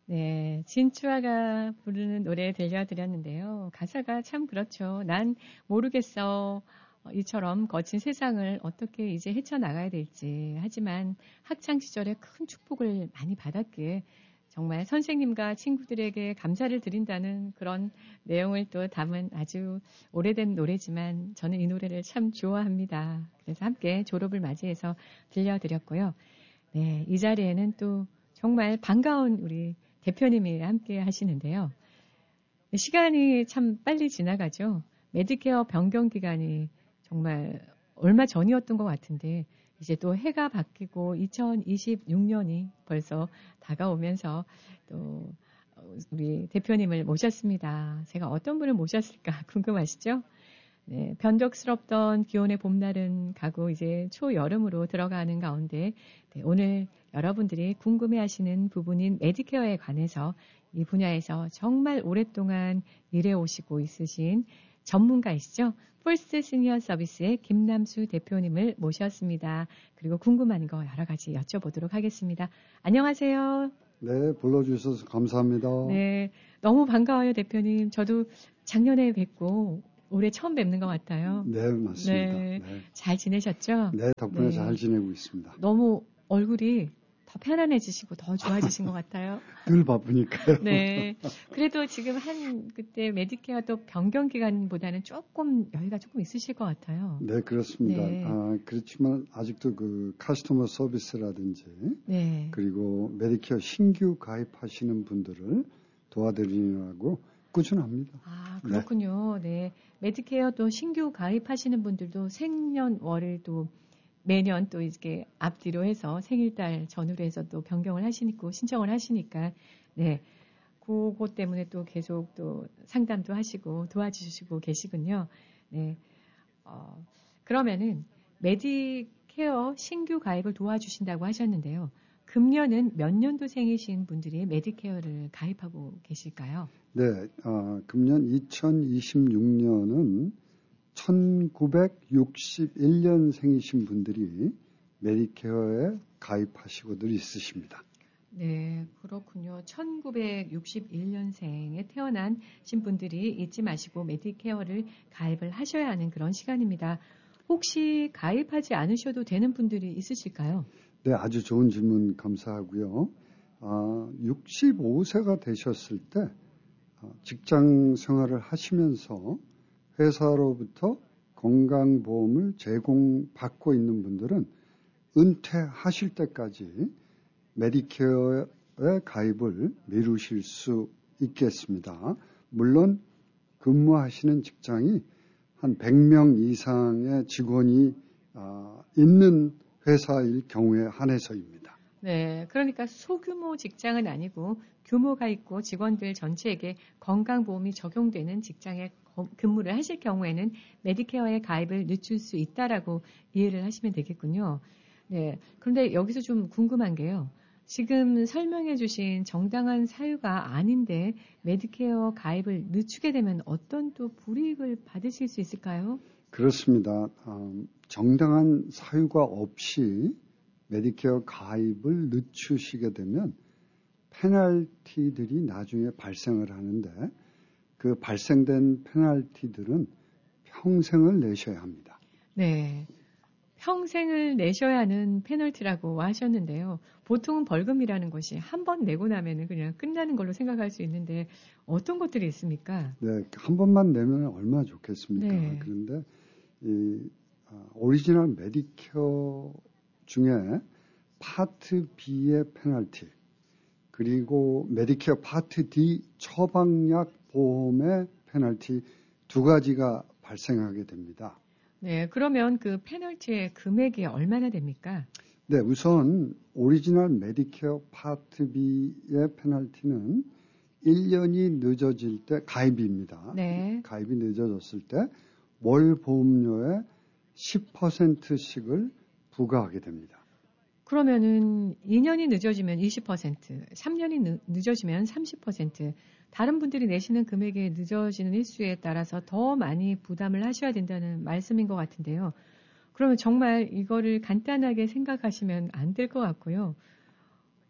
네, 진추아가 부르는 노래 들려드렸는데요. 가사가 참 그렇죠. 난 모르겠어. 이처럼 거친 세상을 어떻게 이제 헤쳐나가야 될지. 하지만 학창 시절에 큰 축복을 많이 받았기에 정말 선생님과 친구들에게 감사를 드린다는 그런 내용을 또 담은 아주 오래된 노래지만 저는 이 노래를 참 좋아합니다. 그래서 함께 졸업을 맞이해서 들려드렸고요. 네, 이 자리에는 또 정말 반가운 우리 대표님이 함께 하시는데요. 시간이 참 빨리 지나가죠. 메디케어 변경 기간이 정말 얼마 전이었던 것 같은데 이제 또 해가 바뀌고 2026년이 벌써 다가오면서 또 우리 대표님을 모셨습니다. 제가 어떤 분을 모셨을까 궁금하시죠? 네, 변덕스럽던 기온의 봄날은 가고 이제 초여름으로 들어가는 가운데 네, 오늘 여러분들이 궁금해하시는 부분인 메디케어에 관해서 이 분야에서 정말 오랫동안 일해오시고 있으신 전문가이시죠. 폴스 시니어 서비스의 김남수 대표님을 모셨습니다. 그리고 궁금한 거 여러 가지 여쭤보도록 하겠습니다. 안녕하세요. 네, 불러주셔서 감사합니다. 네, 너무 반가워요, 대표님. 저도 작년에 뵙고 올해 처음 뵙는 것 같아요. 네, 맞습니다. 네, 네. 잘 지내셨죠? 네, 덕분에 네. 잘 지내고 있습니다. 너무 얼굴이 더 편안해지시고 더 좋아지신 것 같아요. 늘 바쁘니까요. 네. 그래도 지금 그때 메디케어 또 변경 기간보다는 조금 여유가 조금 있으실 것 같아요. 네, 그렇습니다. 네. 그렇지만 아직도 그 카스터머 서비스라든지 네. 그리고 메디케어 신규 가입하시는 분들을 도와드리느라고 꾸준합니다. 아, 그렇군요. 네. 메디케어 또 신규 가입하시는 분들도 생년월일 또 매년 또 이렇게 앞뒤로 해서 생일달 전후로 해서 또 변경을 하시니까 신청을 하시니까 네. 그거 때문에 또 계속 또 상담도 하시고 도와주시고 계시군요. 네. 그러면은 메디케어 신규 가입을 도와주신다고 하셨는데요. 금년은 몇 년도생이신 분들이 메디케어를 가입하고 계실까요? 네, 금년 2026년은 1961년생이신 분들이 메디케어에 가입하시고들 있으십니다. 네, 그렇군요. 1961년생에 태어나신 분들이 잊지 마시고 메디케어를 가입을 하셔야 하는 그런 시간입니다. 혹시 가입하지 않으셔도 되는 분들이 있으실까요? 네, 아주 좋은 질문 감사하고요. 65세가 되셨을 때 직장 생활을 하시면서 회사로부터 건강보험을 제공받고 있는 분들은 은퇴하실 때까지 메디케어에 가입을 미루실 수 있겠습니다. 물론 근무하시는 직장이 한 100명 이상의 직원이 있는 회사일 경우에 한해서입니다. 네, 그러니까 소규모 직장은 아니고 규모가 있고 직원들 전체에게 건강보험이 적용되는 직장에 근무를 하실 경우에는 메디케어에 가입을 늦출 수 있다라고 이해를 하시면 되겠군요. 네, 그런데 여기서 좀 궁금한 게요. 지금 설명해 주신 정당한 사유가 아닌데 메디케어 가입을 늦추게 되면 어떤 또 불이익을 받으실 수 있을까요? 그렇습니다. 정당한 사유가 없이 메디케어 가입을 늦추시게 되면 페널티들이 나중에 발생을 하는데 그 발생된 페널티들은 평생을 내셔야 합니다. 네. 평생을 내셔야 하는 페널티라고 하셨는데요. 보통은 벌금이라는 것이 한 번 내고 나면은 그냥 끝나는 걸로 생각할 수 있는데 어떤 것들이 있습니까? 네, 한 번만 내면 얼마나 좋겠습니까? 네. 그런데 이 오리지널 메디케어 중에 파트 B의 페널티 그리고 메디케어 파트 D 처방약 보험의 페널티 두 가지가 발생하게 됩니다. 네, 그러면 그 페널티의 금액이 얼마나 됩니까? 네, 우선 오리지널 메디케어 파트 B의 페널티는 1년이 늦어질 때 가입입니다. 네. 가입이 늦어졌을 때 월 보험료의 10%씩을 부과하게 됩니다. 그러면은 2년이 늦어지면 20%, 3년이 늦어지면 30%, 다른 분들이 내시는 금액이 늦어지는 일수에 따라서 더 많이 부담을 하셔야 된다는 말씀인 것 같은데요. 그러면 정말 이거를 간단하게 생각하시면 안 될 것 같고요.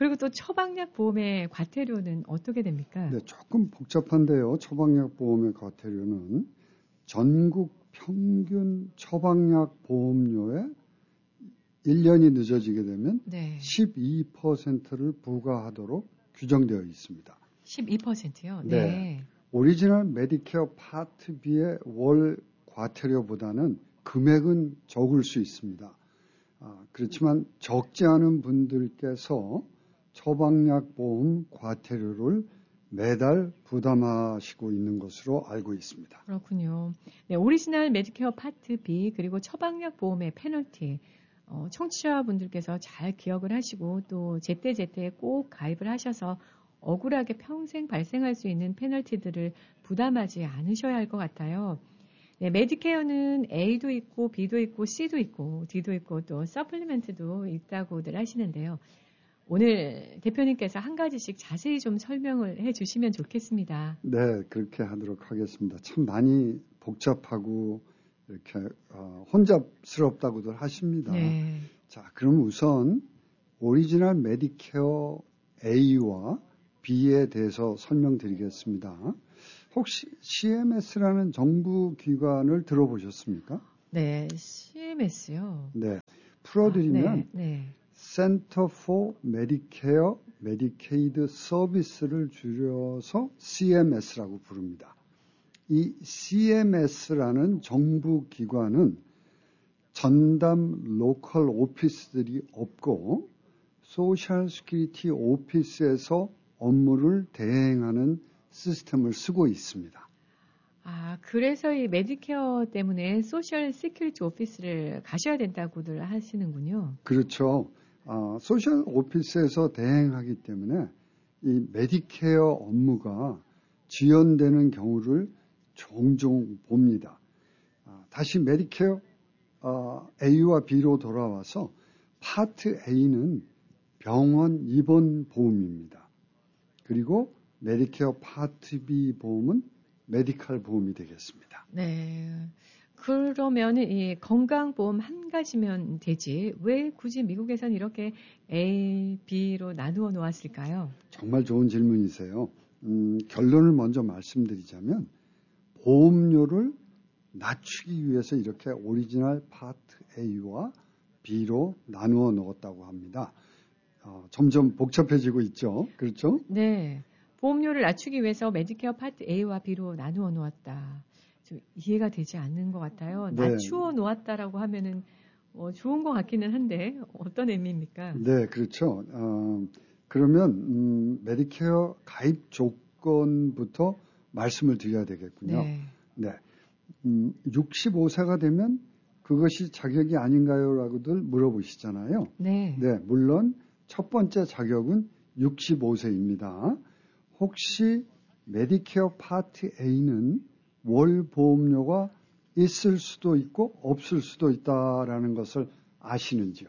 그리고 또 처방약 보험의 과태료는 어떻게 됩니까? 네, 조금 복잡한데요. 처방약 보험의 과태료는 전국 평균 처방약 보험료의 1년이 늦어지게 되면 네. 12%를 부과하도록 규정되어 있습니다. 12%요? 네. 오리지널 메디케어 파트 B의 월 과태료보다는 금액은 적을 수 있습니다. 그렇지만 적지 않은 분들께서 처방약 보험 과태료를 매달 부담하시고 있는 것으로 알고 있습니다. 그렇군요. 네, 오리지널 메디케어 파트 B 그리고 처방약 보험의 페널티 청취자분들께서 잘 기억을 하시고 또 제때제때 꼭 가입을 하셔서 억울하게 평생 발생할 수 있는 페널티들을 부담하지 않으셔야 할 것 같아요. 네, 메디케어는 A도 있고 B도 있고 C도 있고 D도 있고 또 서플리멘트도 있다고들 하시는데요. 오늘 대표님께서 한 가지씩 자세히 좀 설명을 해주시면 좋겠습니다. 네, 그렇게 하도록 하겠습니다. 참 많이 복잡하고 이렇게 혼잡스럽다고들 하십니다. 네. 자, 그럼 우선 오리지널 메디케어 A와 B에 대해서 설명드리겠습니다. 혹시 CMS라는 정부 기관을 들어보셨습니까? 네, CMS요. 네, 풀어드리면 네. Center for Medicare, Medicaid Service를 줄여서 CMS라고 부릅니다. 이 CMS라는 정부 기관은 전담 로컬 오피스들이 없고 소셜 시큐리티 오피스에서 업무를 대행하는 시스템을 쓰고 있습니다. 그래서 이 메디케어 때문에 소셜 시큐리티 오피스를 가셔야 된다고들 하시는군요. 그렇죠. 소셜 오피스에서 대행하기 때문에 이 메디케어 업무가 지연되는 경우를 종종 봅니다. 다시 메디케어 A와 B로 돌아와서 파트 A는 병원 입원 보험입니다. 그리고 메디케어 파트 B 보험은 메디칼 보험이 되겠습니다. 네. 그러면 이 건강보험 한 가지면 되지 왜 굳이 미국에서는 이렇게 A, B로 나누어 놓았을까요? 정말 좋은 질문이세요. 결론을 먼저 말씀드리자면 보험료를 낮추기 위해서 이렇게 오리지널 파트 A와 B로 나누어 넣었다고 합니다. 점점 복잡해지고 있죠. 그렇죠? 네. 보험료를 낮추기 위해서 메디케어 파트 A와 B로 나누어 놓았다. 좀 이해가 되지 않는 것 같아요. 네. 낮추어 놓았다라고 하면은 좋은 것 같기는 한데 어떤 의미입니까? 네, 그렇죠. 그러면 메디케어 가입 조건부터 말씀을 드려야 되겠군요. 네. 65세가 되면 그것이 자격이 아닌가요? 라고들 물어보시잖아요. 네. 네, 물론 첫 번째 자격은 65세입니다. 혹시 메디케어 파트 A는 월 보험료가 있을 수도 있고 없을 수도 있다라는 것을 아시는지요?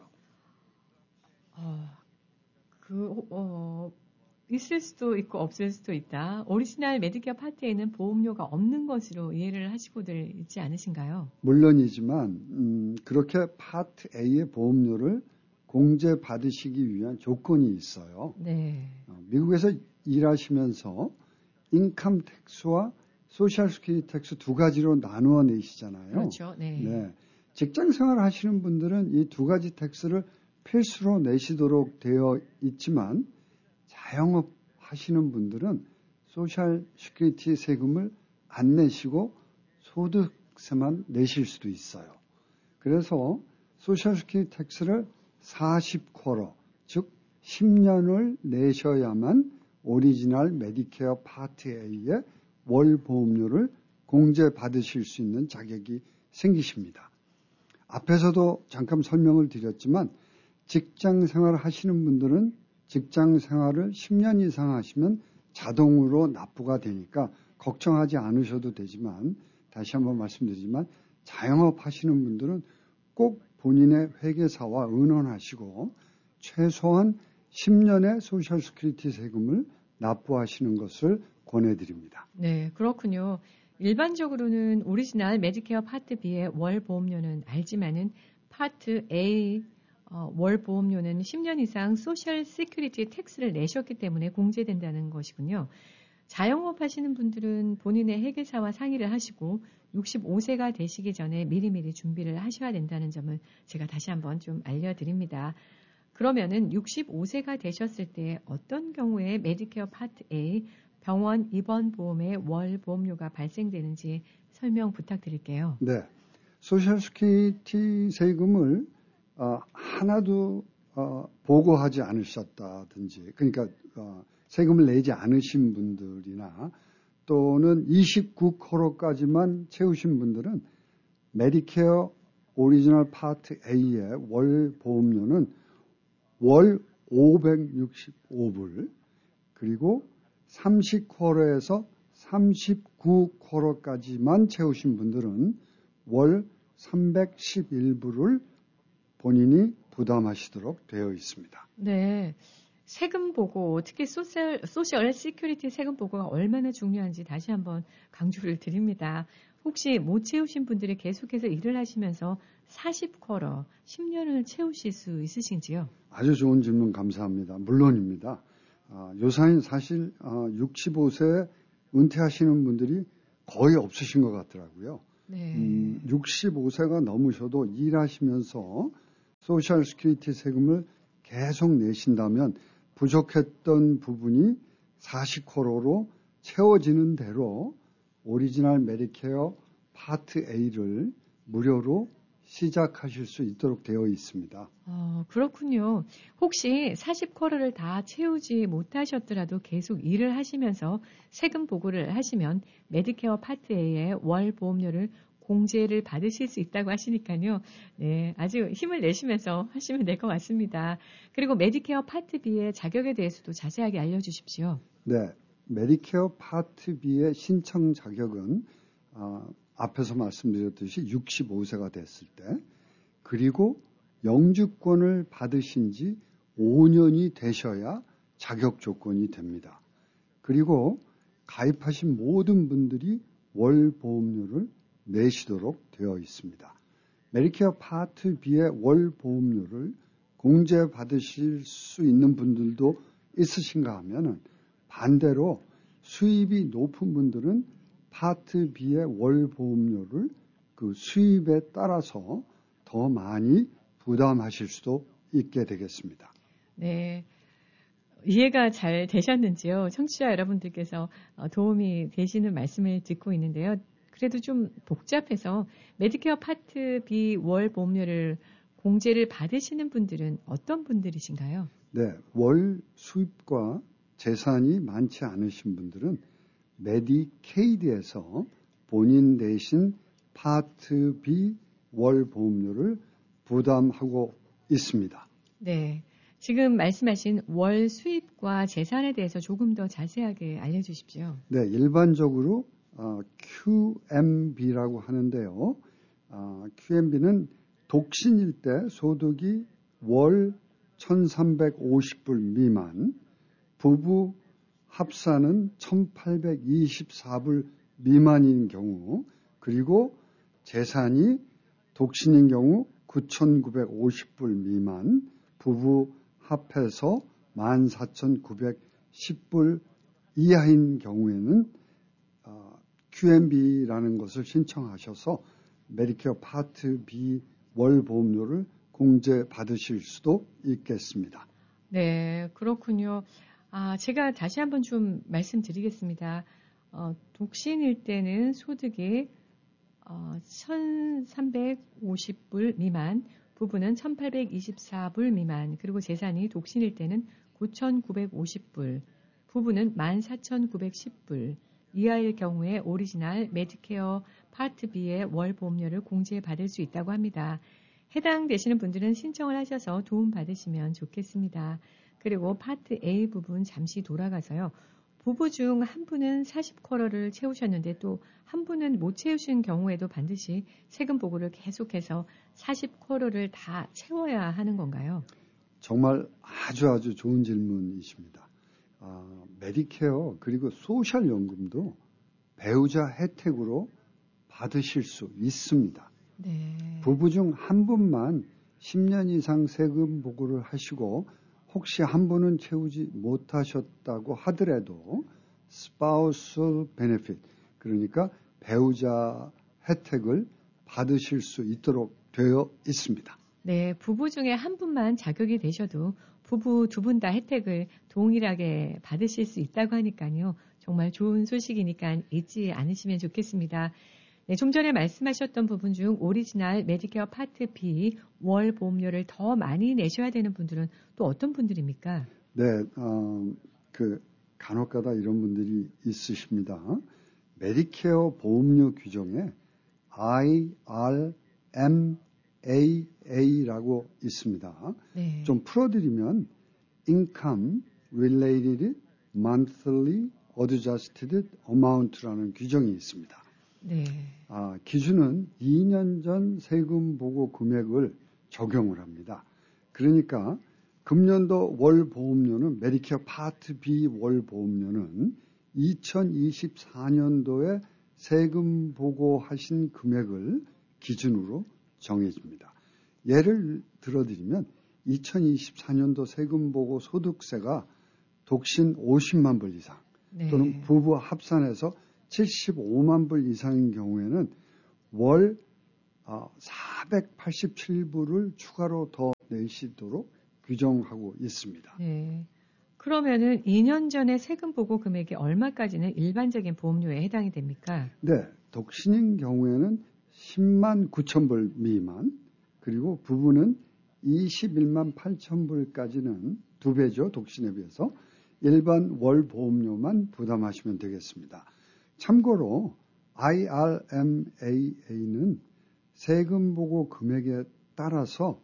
있을 수도 있고 없을 수도 있다. 오리지널 메디케어 파트에는 보험료가 없는 것으로 이해를 하시고들 있지 않으신가요? 물론이지만 그렇게 파트 A의 보험료를 공제받으시기 위한 조건이 있어요. 네. 미국에서 일하시면서 인컴 텍스와 소셜 스키리티 텍스 두 가지로 나누어 내시잖아요. 그렇죠. 네. 직장 생활 하시는 분들은 이 두 가지 텍스를 필수로 내시도록 되어 있지만 자영업 하시는 분들은 소셜 시큐리티 세금을 안 내시고 소득세만 내실 수도 있어요. 그래서 소셜 시큐리티 텍스를 40쿼터, 즉 10년을 내셔야만 오리지널 메디케어 파트 A의 월 보험료를 공제받으실 수 있는 자격이 생기십니다. 앞에서도 잠깐 설명을 드렸지만 직장 생활을 하시는 분들은 직장 생활을 10년 이상 하시면 자동으로 납부가 되니까 걱정하지 않으셔도 되지만 다시 한번 말씀드리지만 자영업 하시는 분들은 꼭 본인의 회계사와 의논하시고 최소한 10년의 소셜 시큐리티 세금을 납부하시는 것을 권해드립니다. 네, 그렇군요. 일반적으로는 오리지널 메디케어 파트 B의 월 보험료는 알지만은 파트 A 월 보험료는 10년 이상 소셜 시큐리티 텍스를 내셨기 때문에 공제된다는 것이군요. 자영업 하시는 분들은 본인의 회계사와 상의를 하시고 65세가 되시기 전에 미리미리 준비를 하셔야 된다는 점을 제가 다시 한번 좀 알려드립니다. 그러면은 65세가 되셨을 때 어떤 경우에 메디케어 파트 A 병원 입원 보험의 월 보험료가 발생되는지 설명 부탁드릴게요. 네. 소셜 시큐리티 세금을 하나도 보고하지 않으셨다든지, 그러니까 세금을 내지 않으신 분들이나 또는 29코로까지만 채우신 분들은 메디케어 오리지널 파트 A의 월 보험료는 월 565불, 그리고 30코로에서 39코로까지만 채우신 분들은 월 311불을 본인이 부담하시도록 되어 있습니다. 네. 세금 보고, 특히 소셜 시큐리티 세금 보고가 얼마나 중요한지 다시 한번 강조를 드립니다. 혹시 못 채우신 분들이 계속해서 일을 하시면서 40쿼터, 10년을 채우실 수 있으신지요? 아주 좋은 질문 감사합니다. 물론입니다. 요사인 사실 65세 은퇴하시는 분들이 거의 없으신 것 같더라고요. 네. 65세가 넘으셔도 일하시면서 소셜 시큐리티 세금을 계속 내신다면 부족했던 부분이 40코로로 채워지는 대로 오리지널 메디케어 파트 A를 무료로 시작하실 수 있도록 되어 있습니다. 그렇군요. 혹시 40쿼터를 다 채우지 못하셨더라도 계속 일을 하시면서 세금 보고를 하시면 메디케어 파트 A의 월 보험료를 공제를 받으실 수 있다고 하시니까요. 네, 아주 힘을 내시면서 하시면 될 것 같습니다. 그리고 메디케어 파트 B의 자격에 대해서도 자세하게 알려주십시오. 네, 메디케어 파트 B의 신청 자격은 앞에서 말씀드렸듯이 65세가 됐을 때, 그리고 영주권을 받으신 지 5년이 되셔야 자격 조건이 됩니다. 그리고 가입하신 모든 분들이 월 보험료를 내시도록 되어 있습니다. 메디케어 파트 B의 월 보험료를 공제 받으실 수 있는 분들도 있으신가 하면은 반대로 수입이 높은 분들은 파트 B의 월 보험료를 그 수입에 따라서 더 많이 부담하실 수도 있게 되겠습니다. 네. 이해가 잘 되셨는지요? 청취자 여러분들께서 도움이 되시는 말씀을 듣고 있는데요. 그래도 좀 복잡해서 메디케어 파트 B 월 보험료를 공제를 받으시는 분들은 어떤 분들이신가요? 네, 월 수입과 재산이 많지 않으신 분들은 메디케이드에서 본인 대신 파트 B 월 보험료를 부담하고 있습니다. 네. 지금 말씀하신 월 수입과 재산에 대해서 조금 더 자세하게 알려주십시오. 네, 일반적으로 QMB라고 하는데요. QMB는 독신일 때 소득이 월 1,350불 미만, 부부 합산은 1,824불 미만인 경우, 그리고 재산이 독신인 경우 9,950불 미만, 부부 합해서 14,910불 이하인 경우에는 QMB라는 것을 신청하셔서 메디케어 파트 B 월 보험료를 공제 받으실 수도 있겠습니다. 네, 그렇군요. 제가 다시 한번 좀 말씀드리겠습니다. 독신일 때는 소득이 1,350불 미만, 부부는 1,824불 미만, 그리고 재산이 독신일 때는 9,950불, 부부는 14,910불 이하일 경우에 오리지널 메디케어 파트 B의 월 보험료를 공제받을 수 있다고 합니다. 해당되시는 분들은 신청을 하셔서 도움 받으시면 좋겠습니다. 그리고 파트 A 부분 잠시 돌아가서요. 부부 중 한 분은 40쿼터를 채우셨는데 또 한 분은 못 채우신 경우에도 반드시 세금 보고를 계속해서 40쿼터를 다 채워야 하는 건가요? 정말 아주 좋은 질문이십니다. 메디케어 그리고 소셜연금도 배우자 혜택으로 받으실 수 있습니다. 네. 부부 중 한 분만 10년 이상 세금 보고를 하시고 혹시 한 분은 채우지 못하셨다고 하더라도 spousal benefit, 그러니까 배우자 혜택을 받으실 수 있도록 되어 있습니다. 네, 부부 중에 한 분만 자격이 되셔도 부부 두 분 다 혜택을 동일하게 받으실 수 있다고 하니까요. 정말 좋은 소식이니까 잊지 않으시면 좋겠습니다. 네, 좀 전에 말씀하셨던 부분 중 오리지널 메디케어 파트 B 월 보험료를 더 많이 내셔야 되는 분들은 또 어떤 분들입니까? 네, 간혹가다 이런 분들이 있으십니다. 메디케어 보험료 규정에 IRMAA라고 있습니다. 네. 좀 풀어드리면 Income Related Monthly Adjusted Amount라는 규정이 있습니다. 네. 기준은 2년 전 세금 보고 금액을 적용을 합니다. 그러니까 금년도 월 보험료는 메디케어 파트 B 월 보험료는 2024년도에 세금 보고하신 금액을 기준으로 정해집니다. 예를 들어드리면 2024년도 세금 보고 소득세가 독신 50만 불 이상 네. 또는 부부 합산해서 75만 불 이상인 경우에는 월 487불을 추가로 더 내시도록 규정하고 있습니다. 네. 그러면은 2년 전에 세금 보고 금액이 얼마까지는 일반적인 보험료에 해당이 됩니까? 네, 독신인 경우에는 10만 9천 불 미만, 그리고 부부는 21만 8천 불까지는 2배죠, 독신에 비해서 일반 월 보험료만 부담하시면 되겠습니다. 참고로 IRMAA는 세금 보고 금액에 따라서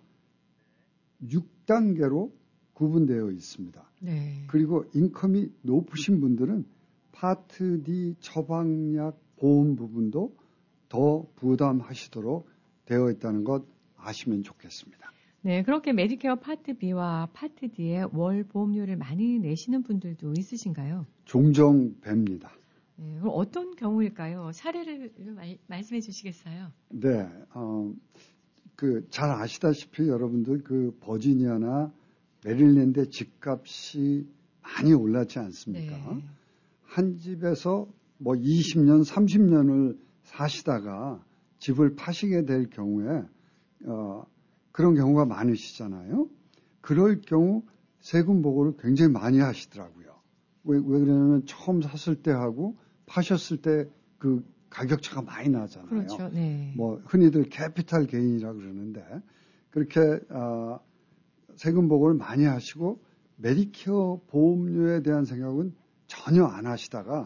6단계로 구분되어 있습니다. 네. 그리고 인컴이 높으신 분들은 파트 D 처방약 보험 부분도 더 부담하시도록 되어 있다는 것 아시면 좋겠습니다. 네, 그렇게 메디케어 파트 B와 파트 D에 월 보험료를 많이 내시는 분들도 있으신가요? 종종 뵙니다. 네, 그럼 어떤 경우일까요? 사례를 말씀해 주시겠어요? 네, 잘 아시다시피 여러분들 버지니아나 메릴랜드의 집값이 많이 올랐지 않습니까? 네. 한 집에서 20년, 30년을 사시다가 집을 파시게 될 경우에 그런 경우가 많으시잖아요. 그럴 경우 세금 보고를 굉장히 많이 하시더라고요. 왜 그러냐면 처음 샀을 때 하고 파셨을 때 그 가격 차가 많이 나잖아요. 그렇죠. 네. 흔히들 캐피탈 게인이라고 그러는데 그렇게 세금 보고를 많이 하시고 메디케어 보험료에 대한 생각은 전혀 안 하시다가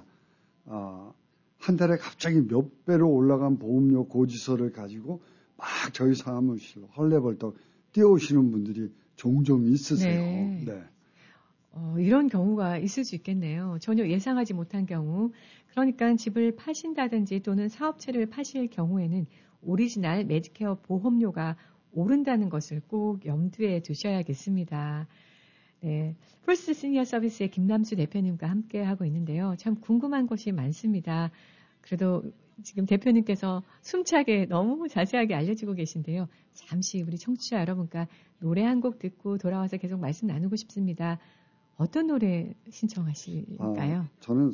한 달에 갑자기 몇 배로 올라간 보험료 고지서를 가지고 막 저희 사무실로 헐레벌떡 뛰어오시는 분들이 종종 있으세요. 네. 네. 이런 경우가 있을 수 있겠네요. 전혀 예상하지 못한 경우. 그러니까 집을 파신다든지 또는 사업체를 파실 경우에는 오리지널 메디케어 보험료가 오른다는 것을 꼭 염두에 두셔야겠습니다. 네, 펄스 시니어 서비스의 김남수 대표님과 함께 하고 있는데요. 참 궁금한 것이 많습니다. 그래도 지금 대표님께서 숨차게 너무 자세하게 알려주고 계신데요. 잠시 우리 청취자 여러분과 노래 한 곡 듣고 돌아와서 계속 말씀 나누고 싶습니다. 어떤 노래 신청하실까요? 저는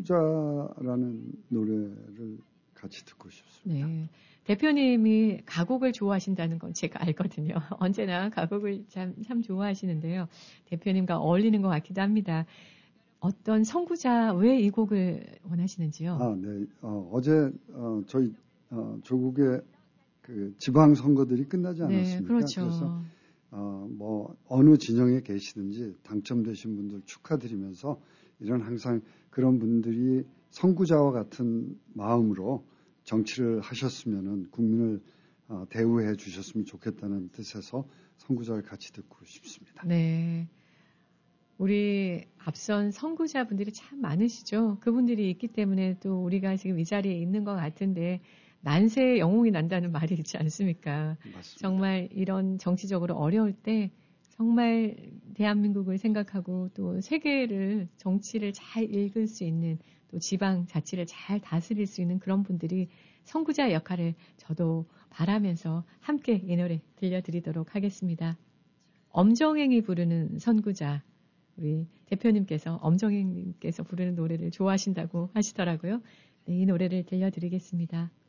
선구자라는 노래를 같이 듣고 싶습니다. 네. 대표님이 가곡을 좋아하신다는 건 제가 알거든요. 언제나 가곡을 참 좋아하시는데요. 대표님과 어울리는 것 같기도 합니다. 어떤 선구자, 왜 이 곡을 원하시는지요? 네. 어제 저희 조국의 지방 선거들이 끝나지 않았습니까? 네, 그렇죠. 그래서 어느 진영에 계시든지 당첨되신 분들 축하드리면서 항상 그런 분들이 선구자와 같은 마음으로 정치를 하셨으면은 국민을 대우해 주셨으면 좋겠다는 뜻에서 선구자를 같이 듣고 싶습니다. 네. 우리 앞선 선구자분들이 참 많으시죠. 그분들이 있기 때문에 또 우리가 지금 이 자리에 있는 것 같은데 난세의 영웅이 난다는 말이 있지 않습니까? 맞습니다. 정말 이런 정치적으로 어려울 때 정말 대한민국을 생각하고 또 세계를 정치를 잘 읽을 수 있는 또 지방 자치를 잘 다스릴 수 있는 그런 분들이 선구자의 역할을 저도 바라면서 함께 이 노래 들려드리도록 하겠습니다. 엄정행이 부르는 선구자. 우리 대표님께서 엄정행님께서 부르는 노래를 좋아하신다고 하시더라고요. 네, 이 노래를 들려드리겠습니다.